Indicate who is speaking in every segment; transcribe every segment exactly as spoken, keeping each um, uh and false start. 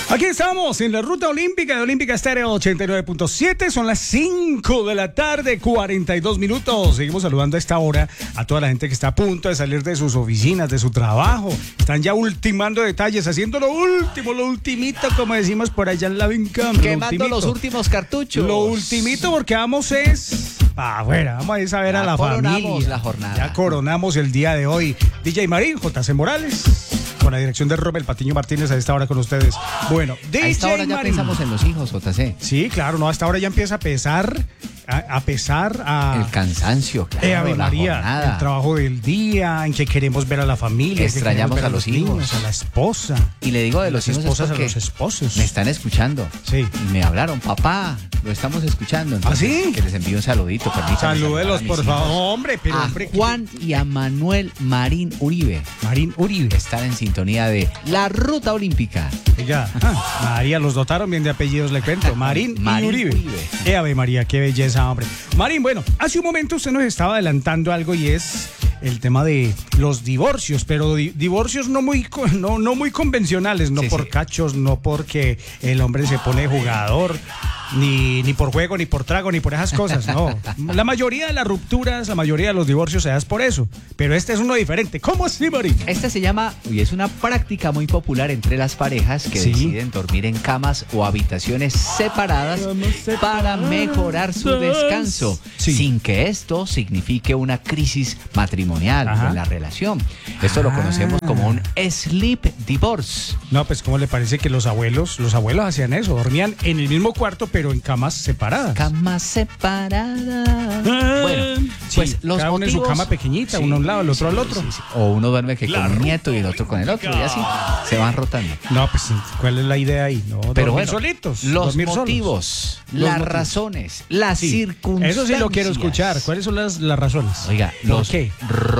Speaker 1: Aquí estamos en la Ruta Olímpica de Olímpica Estéreo ochenta y nueve punto siete. Son las cinco de la tarde, cuarenta y dos minutos. Seguimos saludando a esta hora a toda la gente que está a punto de salir de sus oficinas, de su trabajo. Están ya ultimando detalles, haciendo lo último, lo ultimito, como decimos por allá en la Vincam.
Speaker 2: Quemando los últimos cartuchos.
Speaker 1: Lo ultimito, porque vamos es afuera. Vamos a ir a ver
Speaker 2: ya
Speaker 1: a la
Speaker 2: coronamos
Speaker 1: familia.
Speaker 2: La jornada.
Speaker 1: Ya coronamos el día de hoy. D J Marín, J C Morales, con la dirección de Robert Patiño Martínez a esta hora con ustedes. Bueno, D J
Speaker 2: a esta hora ya
Speaker 1: Marín.
Speaker 2: pensamos en los hijos, J C.
Speaker 1: Sí, claro, no, hasta ahora ya empieza a pesar, a, a pesar a...
Speaker 2: El cansancio, claro,
Speaker 1: eh, Ave
Speaker 2: la
Speaker 1: María,
Speaker 2: jornada.
Speaker 1: el trabajo del día, en que queremos ver a la familia.
Speaker 2: Extrañamos
Speaker 1: que queremos ver
Speaker 2: a los
Speaker 1: niños,
Speaker 2: hijos.
Speaker 1: a la esposa.
Speaker 2: Y le digo de los
Speaker 1: las
Speaker 2: hijos
Speaker 1: esposas
Speaker 2: es
Speaker 1: a
Speaker 2: porque
Speaker 1: los esposos.
Speaker 2: me están escuchando.
Speaker 1: Sí.
Speaker 2: Y me hablaron, papá, lo estamos escuchando. Entonces,
Speaker 1: ¿Ah, sí?
Speaker 2: Que les envío un saludito, permítanme.
Speaker 1: Salúdelos, por favor. Hombre, pero
Speaker 2: A
Speaker 1: hombre.
Speaker 2: Juan y a Manuel Marín Uribe.
Speaker 1: Marín Uribe.
Speaker 2: Están en sintonía de la Ruta Olímpica.
Speaker 1: Ya, ah, María, los dotaron bien de apellidos, le cuento. Marín,
Speaker 2: Marín
Speaker 1: y Uribe.
Speaker 2: Uribe.
Speaker 1: Eh, Ave María, qué belleza, hombre. Marín, bueno, hace un momento usted nos estaba adelantando algo y es el tema de los divorcios, pero di- divorcios no muy, co- no, no muy convencionales, no
Speaker 2: Sí,
Speaker 1: por
Speaker 2: sí.
Speaker 1: cachos, no porque el hombre se pone jugador, ni, ni por juego, ni por trago, ni por esas cosas, no. La mayoría de las rupturas, la mayoría de los divorcios se da es por eso, pero este es uno diferente. ¿Cómo así, Marín?
Speaker 2: Esta se llama, y es una práctica muy popular entre las parejas que
Speaker 1: Sí.
Speaker 2: deciden dormir en camas o habitaciones separadas para mejorar su descanso,
Speaker 1: Sí.
Speaker 2: sin que esto signifique una crisis matrimonial
Speaker 1: Ajá.
Speaker 2: en la relación. Esto lo
Speaker 1: Ah.
Speaker 2: conocemos como un sleep divorce.
Speaker 1: No, pues ¿cómo le parece que los abuelos, los abuelos hacían eso? Dormían en el mismo cuarto, pero en camas separadas.
Speaker 2: Cama separada.
Speaker 1: Ah,
Speaker 2: Bueno,
Speaker 1: sí,
Speaker 2: pues los
Speaker 1: cada uno en su
Speaker 2: motivos-
Speaker 1: cama pequeñita,
Speaker 2: Sí,
Speaker 1: uno a un lado, el otro
Speaker 2: sí,
Speaker 1: al otro.
Speaker 2: sí, sí. O uno duerme que
Speaker 1: La
Speaker 2: con un nieto y el otro con el otro, y así se van rotando.
Speaker 1: No, pues ¿cuál es la idea ahí? No,
Speaker 2: Pero
Speaker 1: dormir
Speaker 2: bueno,
Speaker 1: solitos,
Speaker 2: los
Speaker 1: dormir solos.
Speaker 2: motivos,
Speaker 1: Los
Speaker 2: las
Speaker 1: motivos.
Speaker 2: razones, las
Speaker 1: Sí,
Speaker 2: circunstancias.
Speaker 1: eso sí lo quiero escuchar. ¿Cuáles son las, las razones?
Speaker 2: Oiga,
Speaker 1: ¿Por
Speaker 2: los
Speaker 1: qué?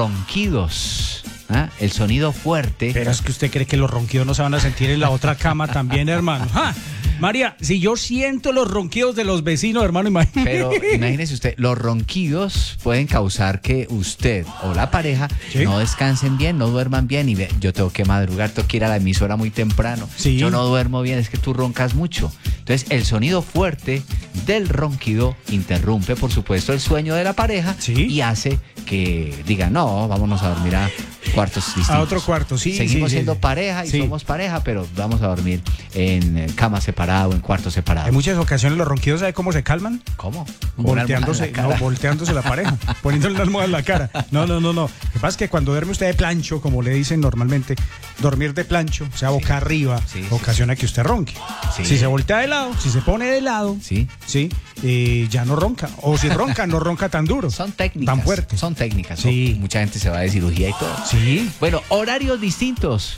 Speaker 2: ronquidos, ¿ah? El sonido fuerte.
Speaker 1: Pero es que usted cree que los ronquidos no se van a sentir en la otra cama también, hermano. ¡Ja! María, si yo siento los ronquidos de los vecinos, hermano, imagínese.
Speaker 2: Pero imagínese usted, los ronquidos pueden causar que usted o la pareja
Speaker 1: Sí.
Speaker 2: no descansen bien, no duerman bien. Y ve, yo tengo que madrugar, tengo que ir a la emisora muy temprano.
Speaker 1: Sí.
Speaker 2: Yo no duermo bien, es que tú roncas mucho. Entonces, el sonido fuerte del ronquido interrumpe, por supuesto, el sueño de la pareja
Speaker 1: Sí.
Speaker 2: y hace que digan, no, vámonos a dormir a cuartos distintos.
Speaker 1: A otro cuarto, sí,
Speaker 2: Seguimos
Speaker 1: sí,
Speaker 2: siendo
Speaker 1: sí.
Speaker 2: pareja y
Speaker 1: Sí.
Speaker 2: somos pareja, pero vamos a dormir en eh, cama separada o en cuarto separado.
Speaker 1: En muchas ocasiones los ronquidos, ¿sabe cómo se calman?
Speaker 2: ¿Cómo? Una
Speaker 1: Volteándose,
Speaker 2: almohada en la
Speaker 1: no,
Speaker 2: cara.
Speaker 1: volteándose la pareja, poniéndole la almohada en la cara. No, no, no, no. Lo que pasa es que cuando duerme usted de plancho, como le dicen normalmente, dormir de plancho, o sea, boca arriba,
Speaker 2: Sí, sí,
Speaker 1: ocasiona que usted ronque.
Speaker 2: Sí.
Speaker 1: Si se voltea de lado, si se pone de lado,
Speaker 2: Sí.
Speaker 1: sí, eh, ya no ronca. O si ronca, no ronca tan duro.
Speaker 2: Son técnicas.
Speaker 1: Tan fuerte.
Speaker 2: Son técnicas.
Speaker 1: Sí.
Speaker 2: ¿no? Mucha gente se va de cirugía y todo.
Speaker 1: Sí.
Speaker 2: Bueno, horarios distintos.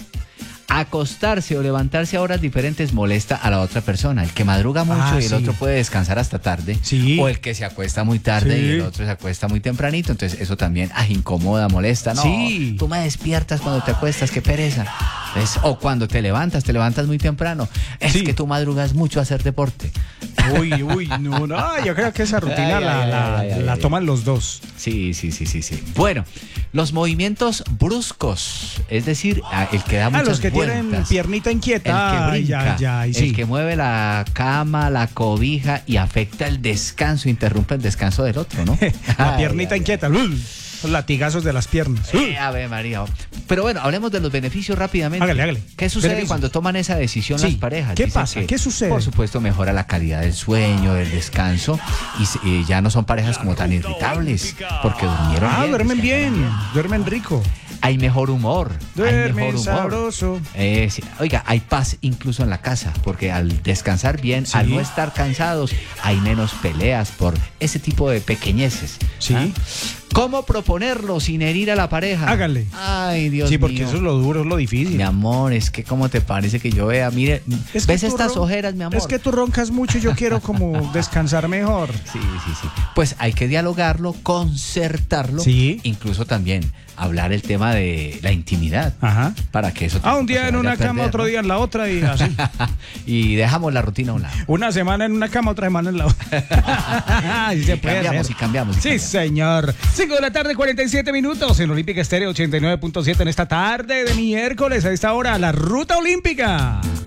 Speaker 2: Acostarse o levantarse a horas diferentes molesta a la otra persona. El que madruga mucho
Speaker 1: Ah,
Speaker 2: y el
Speaker 1: sí.
Speaker 2: otro puede descansar hasta tarde.
Speaker 1: Sí.
Speaker 2: O el que se acuesta muy tarde
Speaker 1: Sí.
Speaker 2: y el otro se acuesta muy tempranito. Entonces eso también ah, incomoda, molesta. No,
Speaker 1: Sí.
Speaker 2: tú me despiertas cuando te acuestas, qué pereza. ¿Ves? O cuando te levantas, te levantas muy temprano. Es
Speaker 1: Sí.
Speaker 2: que tú madrugas mucho a hacer deporte.
Speaker 1: Uy, uy, no, no, yo creo que esa rutina
Speaker 2: Ay,
Speaker 1: la,
Speaker 2: ay,
Speaker 1: la-
Speaker 2: ay, ay,
Speaker 1: la
Speaker 2: ay.
Speaker 1: toman los dos.
Speaker 2: Sí, sí, sí, sí, sí. Bueno, los movimientos bruscos, es decir, a- el que da
Speaker 1: Ah,
Speaker 2: muchas
Speaker 1: los que tienen
Speaker 2: vueltas,
Speaker 1: piernita
Speaker 2: el
Speaker 1: inquieta.
Speaker 2: que
Speaker 1: Ay,
Speaker 2: brinca,
Speaker 1: ya, ya, y
Speaker 2: el
Speaker 1: sí.
Speaker 2: que mueve la cama, la cobija y afecta el descanso, interrumpe el descanso del otro, ¿no?
Speaker 1: La
Speaker 2: Ay,
Speaker 1: piernita
Speaker 2: ay,
Speaker 1: inquieta. Uy, los latigazos de las piernas.
Speaker 2: ay.
Speaker 1: Uy.
Speaker 2: Eh, Ave María. Pero bueno, hablemos de los beneficios rápidamente.
Speaker 1: Hágale, hágale.
Speaker 2: ¿Qué sucede
Speaker 1: Beneficios.
Speaker 2: cuando toman esa decisión
Speaker 1: Sí.
Speaker 2: las parejas?
Speaker 1: ¿Qué
Speaker 2: Dicen
Speaker 1: pasa?
Speaker 2: que,
Speaker 1: ¿Qué sucede?
Speaker 2: Por supuesto, mejora la calidad del sueño, del descanso y, se- y ya no son parejas como tan irritables porque durmieron
Speaker 1: Ah,
Speaker 2: bien.
Speaker 1: duermen
Speaker 2: descansaron
Speaker 1: bien, duermen rico.
Speaker 2: Hay mejor humor. hay
Speaker 1: Duermen
Speaker 2: mejor humor.
Speaker 1: sabroso.
Speaker 2: Eh, sí. Oiga, hay paz incluso en la casa, porque al descansar bien,
Speaker 1: Sí.
Speaker 2: al no estar cansados, hay menos peleas por ese tipo de pequeñeces.
Speaker 1: Sí.
Speaker 2: ¿Ah? ¿Cómo proponerlo sin herir a la pareja?
Speaker 1: Hágale.
Speaker 2: Ay, Dios
Speaker 1: Sí, porque
Speaker 2: mío.
Speaker 1: eso es lo duro, es lo difícil.
Speaker 2: Mi amor, es que cómo te parece que yo vea, mire,
Speaker 1: Es que
Speaker 2: ¿ves
Speaker 1: tú
Speaker 2: estas
Speaker 1: ron-
Speaker 2: ojeras, mi amor?
Speaker 1: Es que tú roncas mucho y yo quiero como descansar mejor.
Speaker 2: Sí, sí, sí. Pues hay que dialogarlo, concertarlo,
Speaker 1: Sí.
Speaker 2: incluso también hablar el tema de la intimidad,
Speaker 1: Ajá.
Speaker 2: para que eso
Speaker 1: Ah, un
Speaker 2: tampoco
Speaker 1: día
Speaker 2: se
Speaker 1: en
Speaker 2: vaya
Speaker 1: una
Speaker 2: a
Speaker 1: cama,
Speaker 2: perder,
Speaker 1: otro
Speaker 2: ¿no?
Speaker 1: día en la otra y así.
Speaker 2: Y dejamos la rutina a un lado.
Speaker 1: Una semana en una cama, otra semana en la otra. Así se
Speaker 2: Y
Speaker 1: puede
Speaker 2: cambiamos,
Speaker 1: hacer.
Speaker 2: y cambiamos, y
Speaker 1: Sí,
Speaker 2: cambiamos.
Speaker 1: señor. cinco de la tarde, cuarenta y siete minutos en Olímpica Estéreo ochenta y nueve punto siete en esta tarde de miércoles a esta hora, la Ruta Olímpica.